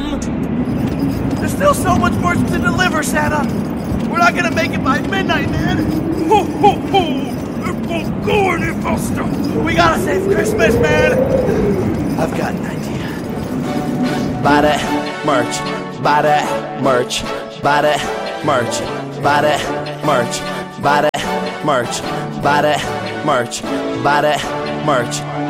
There's still so much more to deliver, Santa. We're not gonna make it by midnight, man. Ho, ho, ho! It won't go any faster! We gotta save Christmas, man. I've got an idea. Buy that merch. Buy that merch. Buy that merch. Buy that merch. Buy that merch. Buy that merch. Buy that merch.